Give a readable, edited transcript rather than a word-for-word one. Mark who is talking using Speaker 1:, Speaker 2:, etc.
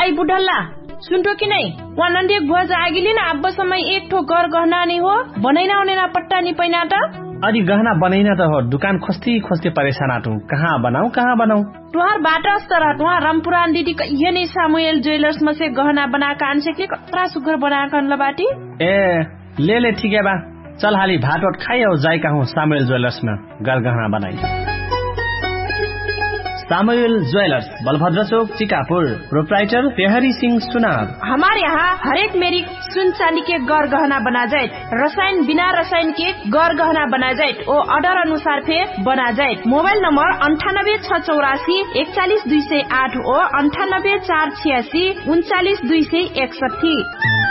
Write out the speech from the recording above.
Speaker 1: I बुढ़ल्ला सुनतो कि नहीं वहाँ नंदी एक बुआ जाएगी ना अब समय एक ठो घर गहना नहीं हो बनैना होने ना पट्टा नहीं पैना था
Speaker 2: अरे गहना बनैना तो हो दुकान खोजती खोजती परेशान आटू कहाँ बनाऊ
Speaker 1: तुहार बाटा स्तर तुहार रामपुरान दीदी ये नहीं सामुएल ज्वेलर्स में से गहना बना कान से के कतरा सुगर बना कान लबाटी
Speaker 2: ए ले ठीक है बा चल हाली भात वट खाई और जाए कहूँ सामुएल ज्वेलर्स में गहना बनाई सामुएल ज्वेलर्स बलभद्र चौक चिकापुर प्रोप्राइटर पेहरी सिंह सुनार।
Speaker 1: हमारे यहाँ हरेक मेरी सुन चांदी के गौर गहना बना जाए रसायन बिना रसायन के गौर गहना बना जाए वो ऑर्डर अनुसार फे बना जाए। मोबाइल नंबर 9864814208 और 9846392261।